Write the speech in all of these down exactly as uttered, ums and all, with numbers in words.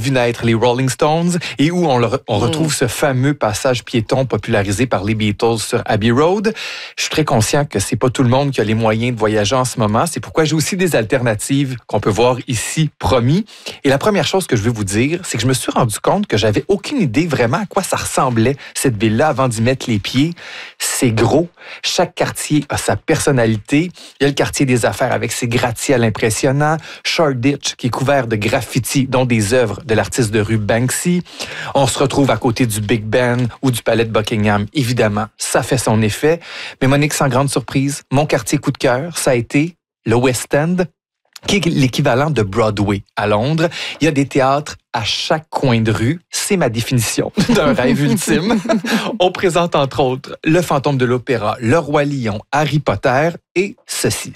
vu naître les Rolling Stones et où on, le, on retrouve mm. ce fameux passage piéton popularisé par les Beatles sur Abbey Road. Je suis très conscient que c'est pas tout le monde qui a les moyens de voyager en ce moment. C'est pourquoi j'ai aussi des alternatives qu'on peut voir ici, promis. Et la première chose que je veux vous dire, c'est que je me suis rendu compte que j'avais aucune idée vraiment à quoi ça ressemblait, cette ville-là, avant d'y mettre les pieds. C'est gros. Chaque quartier a sa personnalité. Il y a le quartier des affaires avec ses gratte-ciels impressionnants. Shoreditch, qui est couvert de graffitis, dont des œuvres de l'artiste de rue Banksy. On se retrouve à côté du Big Ben ou du palais de Buckingham. Évidemment, ça fait son effet. Mais Monique, sans grande surprise, mon quartier coup de cœur, ça a été le West End, qui est l'équivalent de Broadway à Londres. Il y a des théâtres à chaque coin de rue. C'est ma définition d'un rêve ultime. On présente entre autres Le Fantôme de l'Opéra, Le Roi Lion, Harry Potter et ceci.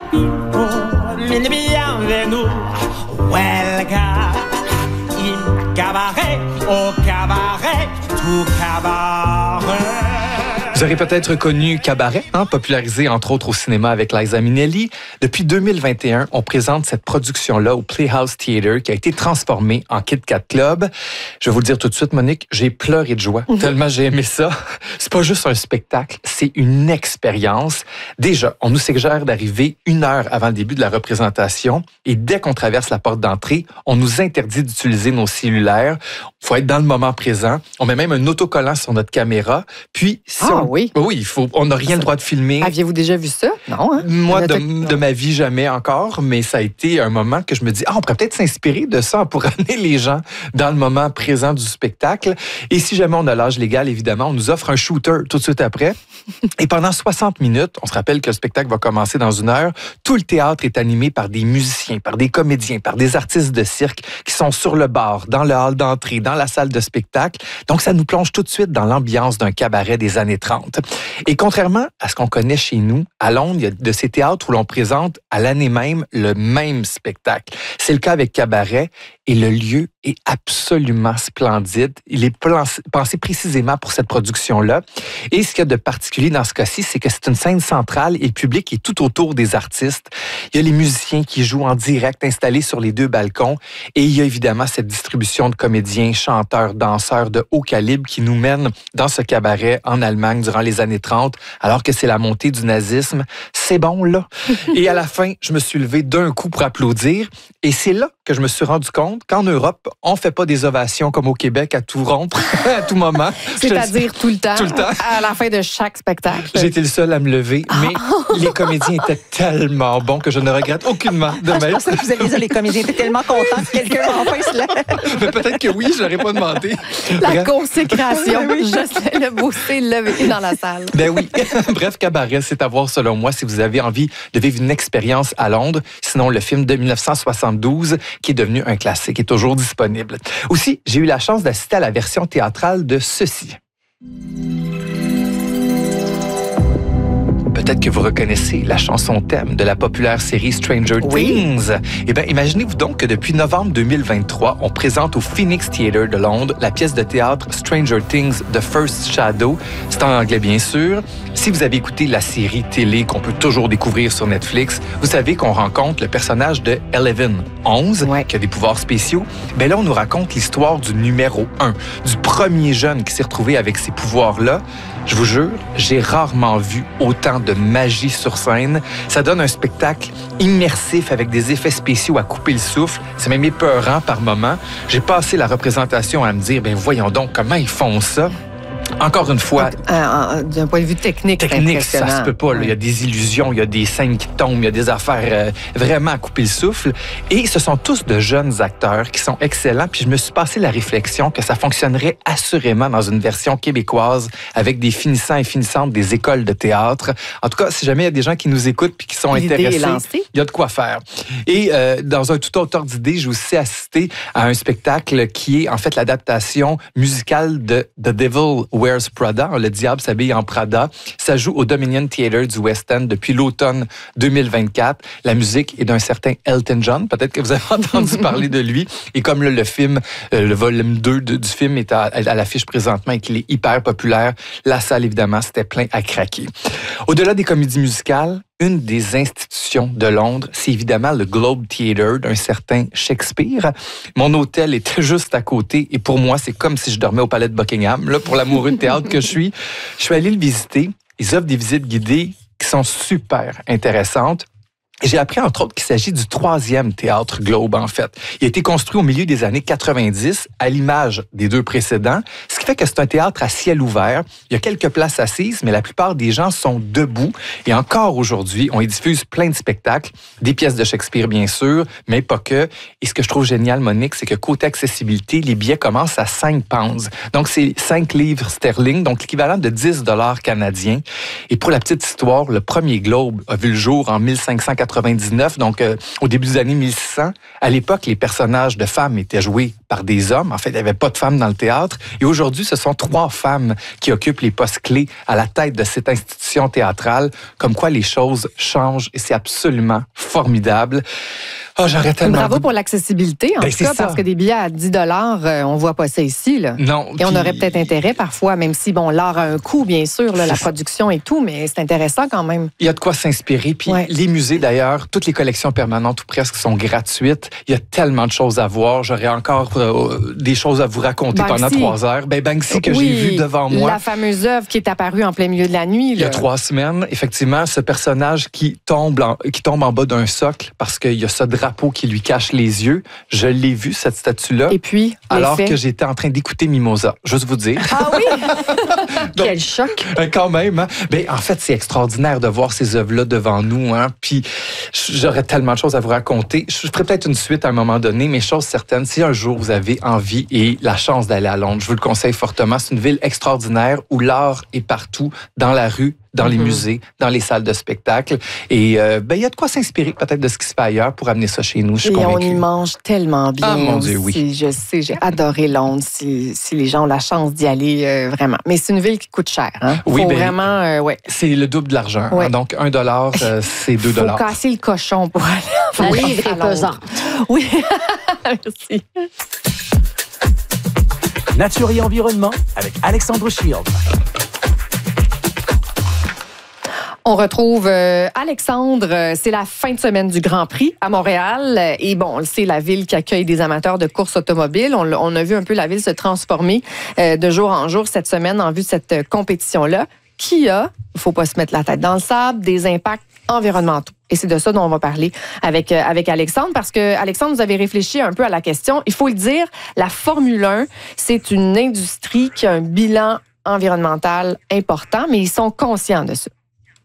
Cabaret, au cabaret, tout cabaret. Vous aurez peut-être connu Cabaret, hein, popularisé entre autres au cinéma avec Liza Minnelli. Depuis deux mille vingt et un, on présente cette production-là au Playhouse Theatre qui a été transformée en Kit Kat Club. Je vais vous le dire tout de suite, Monique, j'ai pleuré de joie, mmh. tellement j'ai aimé ça. C'est pas juste un spectacle, c'est une expérience. Déjà, on nous suggère d'arriver une heure avant le début de la représentation et dès qu'on traverse la porte d'entrée, on nous interdit d'utiliser nos cellulaires. Il faut être dans le moment présent. On met même un autocollant sur notre caméra. Puis, si ah, on... oui. Oui, il faut... on n'a rien le droit de filmer. Aviez-vous déjà vu ça? Non, hein? Moi, de, de ma vie, jamais encore, mais ça a été un moment que je me dis, ah, on pourrait peut-être s'inspirer de ça pour amener les gens dans le moment présent du spectacle. Et si jamais on a l'âge légal, évidemment, on nous offre un shooter tout de suite après. Et pendant soixante minutes, on se rappelle que le spectacle va commencer dans une heure, tout le théâtre est animé par des musiciens, par des comédiens, par des artistes de cirque qui sont sur le bar, dans le hall d'entrée, dans la salle de spectacle. Donc, ça nous plonge tout de suite dans l'ambiance d'un cabaret des années trente. Et contrairement à ce qu'on connaît chez nous, à Londres, il y a de ces théâtres où l'on présente à l'année même le même spectacle. C'est le cas avec Cabaret et le lieu est absolument splendide. Il est pensé précisément pour cette production-là. Et ce qu'il y a de particulier dans ce cas-ci, c'est que c'est une scène centrale et le public est tout autour des artistes. Il y a les musiciens qui jouent en direct installés sur les deux balcons et il y a évidemment cette distribution de comédiens, chanteurs, danseurs de haut calibre qui nous mènent dans ce cabaret en Allemagne durant les années trente, alors que c'est la montée du nazisme. C'est bon, là. Et à la fin, je me suis levé d'un coup pour applaudir et c'est là que je me suis rendu compte qu'en Europe, on ne fait pas des ovations comme au Québec à tout rompre, à tout moment. C'est-à-dire tout le temps, tout le temps, à la fin de chaque spectacle. J'ai été le seul à me lever, mais les comédiens étaient tellement bons que je ne regrette aucunement de ah, m'être... Je pensais que vous alliez dire les comédiens étaient tellement contents que quelqu'un enfin se lève. Mais peut-être que oui, je n'aurais pas demandé. La Bref. consécration, oui. Juste le booster levé dans la salle. Ben oui. Bref, Cabaret, c'est à voir selon moi si vous avez envie de vivre une expérience à Londres. Sinon, le film de dix-neuf cent soixante-douze, qui est devenu un classique, est toujours disponible. Aussi, j'ai eu la chance d'assister à la version théâtrale de ceci. Peut-être que vous reconnaissez la chanson thème de la populaire série Stranger oui. Things. Eh bien, imaginez-vous donc que depuis novembre deux mille vingt-trois, on présente au Phoenix Theatre de Londres la pièce de théâtre Stranger Things The First Shadow. C'est en anglais, bien sûr. Si vous avez écouté la série télé qu'on peut toujours découvrir sur Netflix, vous savez qu'on rencontre le personnage de Eleven, onze, ouais. qui a des pouvoirs spéciaux. Bien là, on nous raconte l'histoire du numéro un, du premier jeune qui s'est retrouvé avec ces pouvoirs-là. Je vous jure, j'ai rarement vu autant de magie sur scène. Ça donne un spectacle immersif avec des effets spéciaux à couper le souffle. C'est même épeurant par moments. J'ai passé la représentation à me dire, ben voyons donc, comment ils font ça? Encore une fois... Euh, d'un point de vue technique, technique, ça se peut pas. Là. Il y a des illusions, il y a des scènes qui tombent, il y a des affaires euh, vraiment à couper le souffle. Et ce sont tous de jeunes acteurs qui sont excellents. Puis je me suis passé la réflexion que ça fonctionnerait assurément dans une version québécoise avec des finissants et finissantes des écoles de théâtre. En tout cas, si jamais il y a des gens qui nous écoutent puis qui sont L'idée intéressés, est lancée. Il y a de quoi faire. Et euh, dans un tout autre ordre d'idée, j'ai aussi assisté à un spectacle qui est en fait l'adaptation musicale de The Devil Wears Prada, Le Diable s'habille en Prada. Ça joue au Dominion Theatre du West End depuis l'automne deux mille vingt-quatre. La musique est d'un certain Elton John. Peut-être que vous avez entendu parler de lui. Et comme là, le film, euh, le volume deux de, du film est à, à l'affiche présentement et qu'il est hyper populaire, la salle, évidemment, c'était plein à craquer. Au-delà des comédies musicales, une des institutions de Londres, c'est évidemment le Globe Theatre d'un certain Shakespeare. Mon hôtel était juste à côté et pour moi, c'est comme si je dormais au palais de Buckingham, là, pour l'amoureux de théâtre que je suis. Je suis allé le visiter. Ils offrent des visites guidées qui sont super intéressantes. J'ai appris, entre autres, qu'il s'agit du troisième théâtre Globe, en fait. Il a été construit au milieu des années quatre-vingt-dix, à l'image des deux précédents, ce qui fait que c'est un théâtre à ciel ouvert. Il y a quelques places assises, mais la plupart des gens sont debout. Et encore aujourd'hui, on y diffuse plein de spectacles, des pièces de Shakespeare, bien sûr, mais pas que. Et ce que je trouve génial, Monique, c'est que côté accessibilité, les billets commencent à cinq pounds. Donc, c'est cinq livres sterling, donc l'équivalent de dix dollars canadiens. Et pour la petite histoire, le premier Globe a vu le jour en mille cinq cent quatre-vingt-dix-neuf, donc euh, au début des années mille six cents. À l'époque, les personnages de femmes étaient joués par des hommes. En fait, il n'y avait pas de femmes dans le théâtre. Et aujourd'hui, ce sont trois femmes qui occupent les postes clés à la tête de cette institution théâtrale. Comme quoi, les choses changent et c'est absolument formidable. Oh, j'aurais tellement... Bravo pour l'accessibilité, en ben, tout cas, parce que des billets à dix dollars, euh, on voit pas ça ici, là. Non. Et on puis... aurait peut-être intérêt parfois, même si, bon, l'art a un coût, bien sûr, là, la production et tout, mais c'est intéressant quand même. Il y a de quoi s'inspirer. Puis ouais. Les musées, d'ailleurs, toutes les collections permanentes ou presque sont gratuites. Il y a tellement de choses à voir. J'aurais encore euh, des choses à vous raconter Banksy. Pendant trois heures. Ben, Banksy, que oui, j'ai vu devant moi. La fameuse œuvre qui est apparue en plein milieu de la nuit. Là. Il y a trois semaines, effectivement, ce personnage qui tombe en, qui tombe en bas d'un socle parce qu'il y a ce drapeau qui lui cache les yeux. Je l'ai vu, cette statue-là. Et puis, alors l'effet. que j'étais en train d'écouter Mimosa. Juste vous dire. Ah oui? Donc, quel choc! Quand même. Hein? Ben, en fait, c'est extraordinaire de voir ces œuvres-là devant nous. Hein? Puis, j'aurais tellement de choses à vous raconter. Je ferai peut-être une suite à un moment donné, mais chose certaine, si un jour vous avez envie et la chance d'aller à Londres, je vous le conseille fortement. C'est une ville extraordinaire où l'art est partout, dans la rue, dans les mm-hmm. musées, dans les salles de spectacle. Et euh, ben, il y a de quoi s'inspirer peut-être de ce qui se fait ailleurs pour amener ça chez nous, je suis Et convaincue. on y mange tellement bien. Ah, mon Dieu, aussi. oui. Je sais, j'ai adoré Londres, si, si les gens ont la chance d'y aller, euh, vraiment. Mais c'est une ville qui coûte cher. Hein? Faut oui, ben, vraiment, euh, ouais. C'est le double de l'argent. Ouais. Hein? Donc, un dollar, euh, c'est deux dollars. Faut casser le cochon pour aller La livre est pesante. Oui, merci. Nature et environnement avec Alexandre Shield. On retrouve euh, Alexandre. C'est la fin de semaine du Grand Prix à Montréal. Et bon, c'est la ville qui accueille des amateurs de course automobile. On, on a vu un peu la ville se transformer euh, de jour en jour cette semaine en vue de cette euh, compétition-là, qui a, il ne faut pas se mettre la tête dans le sable, des impacts environnementaux. Et c'est de ça dont on va parler avec, euh, avec Alexandre, parce que, Alexandre, vous avez réfléchi un peu à la question. Il faut le dire, la Formule un, c'est une industrie qui a un bilan environnemental important, mais ils sont conscients de ça.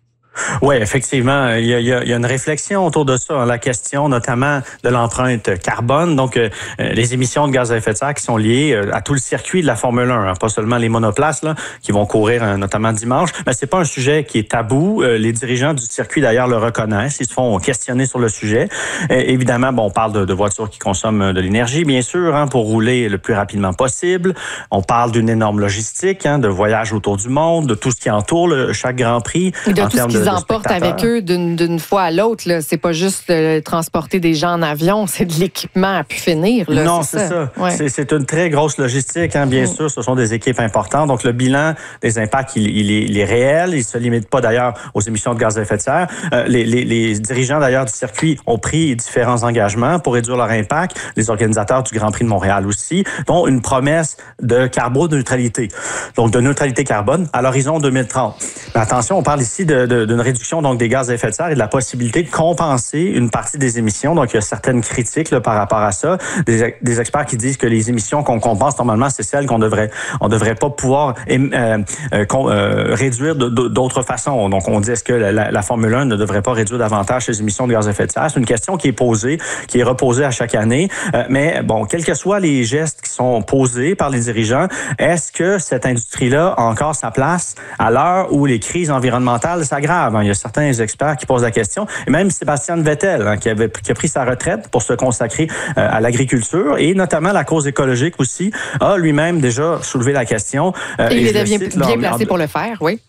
Oui, effectivement, il y, a, il y a une réflexion autour de ça, la question notamment de l'empreinte carbone, donc euh, les émissions de gaz à effet de serre qui sont liées euh, à tout le circuit de la Formule un, hein, pas seulement les monoplaces là, qui vont courir euh, notamment dimanche, mais c'est pas un sujet qui est tabou. Euh, les dirigeants du circuit d'ailleurs le reconnaissent, ils se font questionner sur le sujet. Euh, évidemment, bon, on parle de, de voitures qui consomment de l'énergie, bien sûr, hein, pour rouler le plus rapidement possible. On parle d'une énorme logistique, hein, de voyages autour du monde, de tout ce qui entoure le, chaque Grand Prix. Et de en tout ce qu'ils emportent avec eux d'une, d'une fois à l'autre. Là. C'est pas juste euh, transporter des gens en avion, c'est de l'équipement à pu finir. Là, non, c'est, c'est ça. ça. Ouais. C'est, c'est une très grosse logistique, hein, bien mmh. sûr. Ce sont des équipes importantes. Donc, le bilan des impacts, il, il, est, il est réel. Il ne se limite pas, d'ailleurs, aux émissions de gaz à effet de serre. Euh, les, les, les dirigeants, d'ailleurs, du circuit ont pris différents engagements pour réduire leur impact. Les organisateurs du Grand Prix de Montréal aussi, dont une promesse de carboneutralité. Donc, de neutralité carbone à l'horizon deux mille trente. Mais attention, on parle ici de, de, d'une réduction donc, des gaz à effet de serre et de la possibilité de compenser une partie des émissions. Donc, il y a certaines critiques là, par rapport à ça. Des, des experts qui disent que les émissions qu'on compense, normalement, c'est celles qu'on devrait on devrait pas pouvoir euh, euh, euh, réduire de, de, d'autres façons. Donc, on dit est-ce que la, la Formule un ne devrait pas réduire davantage ses émissions de gaz à effet de serre? C'est une question qui est posée, qui est reposée à chaque année. Euh, mais bon, quels que soient les gestes qui sont posés par les dirigeants, est-ce que cette industrie-là a encore sa place à l'heure où les crises environnementales s'aggravent? Il y a certains experts qui posent la question. Et même Sébastien Vettel, hein, qui, avait, qui a pris sa retraite pour se consacrer euh, à l'agriculture et notamment la cause écologique aussi, a lui-même déjà soulevé la question. Euh, et il est bien, bien placé pour le faire, oui.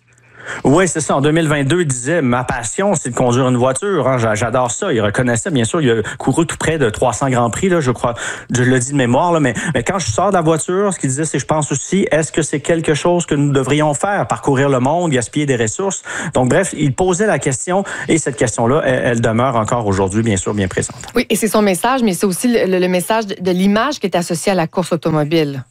Oui, c'est ça. En deux mille vingt-deux, il disait « Ma passion, c'est de conduire une voiture. Hein. J'adore ça. » Il reconnaissait, bien sûr, il a couru tout près de trois cents Grands Prix, là, je crois. Je le dis de mémoire, là, mais, mais quand je sors de la voiture, ce qu'il disait, c'est je pense aussi, est-ce que c'est quelque chose que nous devrions faire? Parcourir le monde, gaspiller des ressources? Donc, bref, il posait la question et cette question-là, elle, elle demeure encore aujourd'hui, bien sûr, bien présente. Oui, et c'est son message, mais c'est aussi le, le message de, de l'image qui est associée à la course automobile.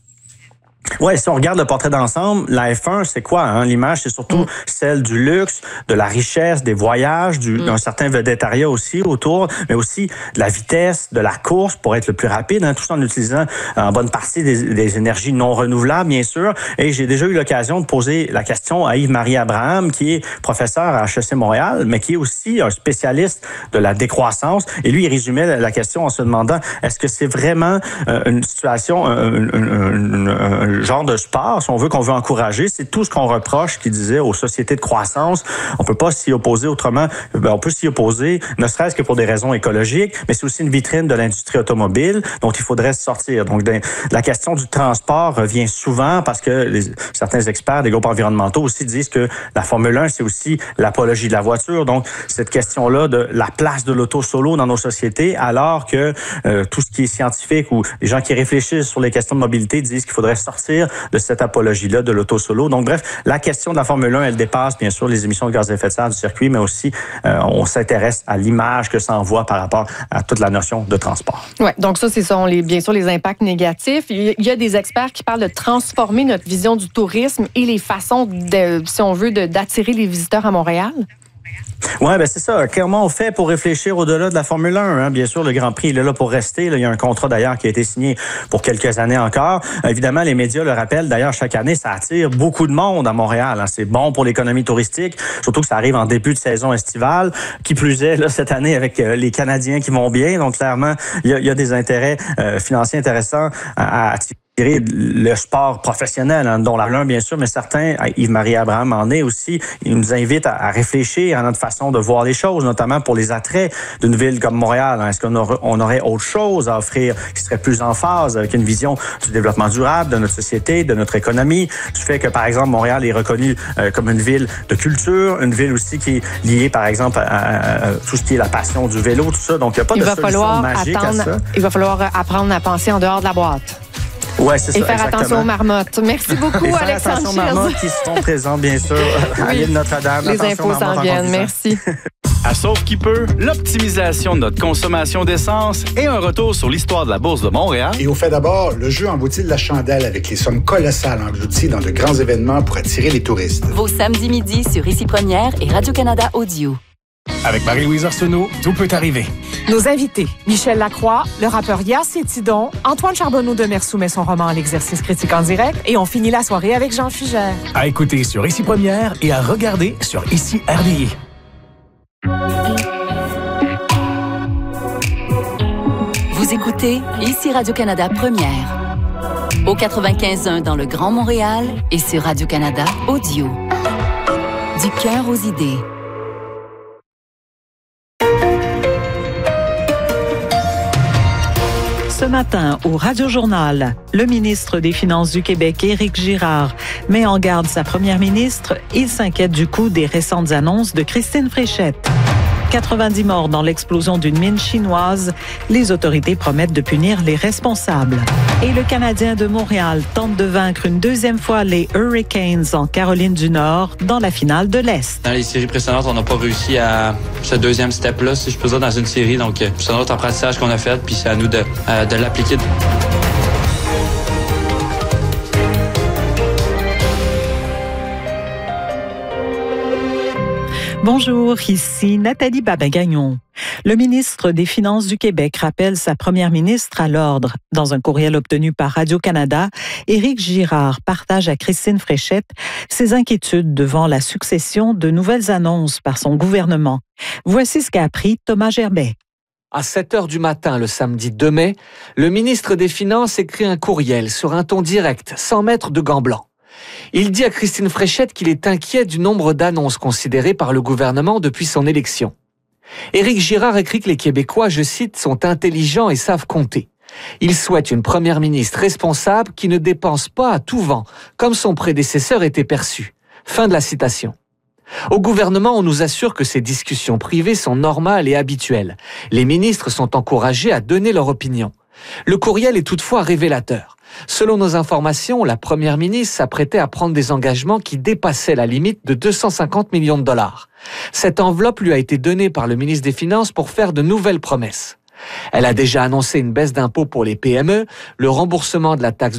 Oui, si on regarde le portrait d'ensemble, la F un, c'est quoi? Hein? L'image, c'est surtout mm. celle du luxe, de la richesse, des voyages, du, mm. d'un certain vedettariat aussi autour, mais aussi de la vitesse, de la course pour être le plus rapide, hein, tout ça en utilisant en bonne partie des, des énergies non renouvelables, bien sûr. Et j'ai déjà eu l'occasion de poser la question à Yves-Marie Abraham, qui est professeur à H E C Montréal, mais qui est aussi un spécialiste de la décroissance. Et lui, il résumait la question en se demandant, est-ce que c'est vraiment euh, une situation, un, un, un, un genre de sport, si on veut, qu'on veut encourager, c'est tout ce qu'on reproche, qu'il disait, aux sociétés de croissance. On peut pas s'y opposer autrement. Ben, on peut s'y opposer, ne serait-ce que pour des raisons écologiques, mais c'est aussi une vitrine de l'industrie automobile, donc il faudrait se sortir. Donc, la question du transport revient souvent parce que les, certains experts des groupes environnementaux aussi disent que la Formule un, c'est aussi l'apologie de la voiture. Donc, cette question-là de la place de l'auto solo dans nos sociétés, alors que euh, tout ce qui est scientifique ou les gens qui réfléchissent sur les questions de mobilité disent qu'il faudrait sortir de cette apologie-là de l'auto solo. Donc, bref, la question de la Formule un, elle dépasse, bien sûr, les émissions de gaz à effet de serre du circuit, mais aussi, euh, on s'intéresse à l'image que ça envoie par rapport à toute la notion de transport. Oui, donc ça, ce sont les, bien sûr les impacts négatifs. Il y a des experts qui parlent de transformer notre vision du tourisme et les façons, de, si on veut, de, d'attirer les visiteurs à Montréal. Oui, ben c'est ça. Comment on fait pour réfléchir au-delà de la Formule un? Hein? Bien sûr, le Grand Prix, il est là pour rester. Là, il y a un contrat, d'ailleurs, qui a été signé pour quelques années encore. Évidemment, les médias le rappellent. D'ailleurs, chaque année, ça attire beaucoup de monde à Montréal. Hein? C'est bon pour l'économie touristique, surtout que ça arrive en début de saison estivale. Qui plus est, là, cette année, avec euh, les Canadiens qui vont bien. Donc, clairement, il y a, il y a des intérêts euh, financiers intéressants à attirer le sport professionnel, hein, dont l'un, bien sûr, mais certains, Yves-Marie Abraham en est aussi, il nous invite à, à réfléchir à notre façon de voir les choses, notamment pour les attraits d'une ville comme Montréal. Hein. Est-ce qu'on aurait, on aurait autre chose à offrir qui serait plus en phase avec une vision du développement durable de notre société, de notre économie, du fait que, par exemple, Montréal est reconnue euh, comme une ville de culture, une ville aussi qui est liée, par exemple, à, à, à tout ce qui est la passion du vélo, tout ça. Donc, il n'y a pas il de va solution magique attendre, à ça. Il va falloir apprendre à penser en dehors de la boîte. Ouais, c'est Et ça, faire exactement. attention aux marmottes. Merci beaucoup, Et faire Alexandre attention aux marmottes qui seront présentes, bien sûr, à oui. l'île de Notre-Dame. Les infos s'en viennent. Merci. À Sauf qui peut, l'optimisation de notre consommation d'essence et un retour sur l'histoire de la Bourse de Montréal. Et au fait d'abord, le jeu engloutit de la chandelle avec les sommes colossales englouties dans de grands événements pour attirer les touristes. Vos samedis midi sur Ici Première et Radio-Canada Audio. Avec Marie-Louise Arsenault, tout peut arriver. Nos invités, Michel Lacroix, le rappeur Yacine Tidon, Antoine Charbonneau de Mer soumet son roman à l'exercice critique en direct et on finit la soirée avec Jean Fugère. À écouter sur Ici Première et à regarder sur Ici R D I. Vous écoutez Ici Radio-Canada Première. Au quatre-vingt-quinze point un dans le Grand Montréal et sur Radio-Canada Audio. Du cœur aux idées. Ce matin, au Radio-Journal, le ministre des Finances du Québec, Éric Girard, met en garde sa première ministre. Il s'inquiète du coût des récentes annonces de Christine Fréchette. quatre-vingt-dix morts dans l'explosion d'une mine chinoise. Les autorités promettent de punir les responsables. Et le Canadien de Montréal tente de vaincre une deuxième fois les Hurricanes en Caroline du Nord dans la finale de l'Est. Dans les séries précédentes, on n'a pas réussi à ce deuxième step-là, si je peux dire, dans une série. Donc, c'est un autre apprentissage qu'on a fait, puis c'est à nous de, euh, de l'appliquer. Bonjour, ici Nathalie Babin-Gagnon. Le ministre des Finances du Québec rappelle sa première ministre à l'ordre. Dans un courriel obtenu par Radio-Canada, Éric Girard partage à Christine Fréchette ses inquiétudes devant la succession de nouvelles annonces par son gouvernement. Voici ce qu'a appris Thomas Gerbet. À sept heures du matin, le samedi deux mai, le ministre des Finances écrit un courriel sur un ton direct, sans mettre de gants blancs. Il dit à Christine Fréchette qu'il est inquiet du nombre d'annonces considérées par le gouvernement depuis son élection. Éric Girard écrit que les Québécois, je cite, sont intelligents et savent compter. Il souhaite une première ministre responsable qui ne dépense pas à tout vent, comme son prédécesseur était perçu. Fin de la citation. Au gouvernement, on nous assure que ces discussions privées sont normales et habituelles. Les ministres sont encouragés à donner leur opinion. Le courriel est toutefois révélateur. Selon nos informations, la première ministre s'apprêtait à prendre des engagements qui dépassaient la limite de deux cent cinquante millions de dollars. Cette enveloppe lui a été donnée par le ministre des Finances pour faire de nouvelles promesses. Elle a déjà annoncé une baisse d'impôts pour les P M E, le remboursement de la taxe